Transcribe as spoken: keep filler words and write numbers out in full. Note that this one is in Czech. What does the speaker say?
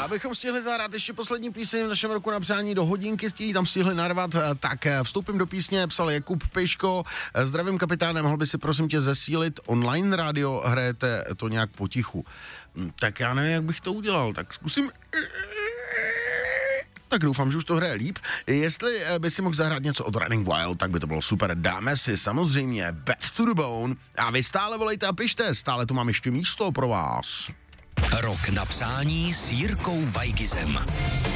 Abychom stihli zahrát ještě poslední píseň v našem roku na přání do hodinky, stihli tam stihli narvat, tak vstoupím do písně, psal Jakub Peško. Zdravím kapitáne, mohl by si prosím tě zesílit online rádio, hrajete to nějak potichu. Tak já nevím, jak bych to udělal, tak zkusím... Tak doufám, že už to hraje líp. Jestli by si mohl zahrát něco od Running Wild, tak by to bylo super. Dáme si samozřejmě Bad to the Bone. A vy stále volejte a pište, stále tu mám ještě místo pro vás. Rok na přání s Jirkou Weigizem.